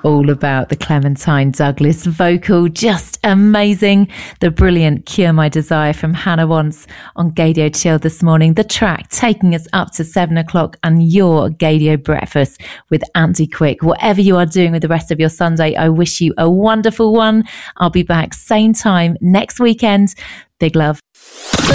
all about the Clementine Douglas vocal. Just amazing. The brilliant Cure My Desire from Hannah Wants on Gaydio Chill this morning. The track taking us up to 7 o'clock and your Gaydio breakfast with Andy Quick. Whatever you are doing with the rest of your Sunday, I wish you a wonderful one. I'll be back same time next weekend. Big love.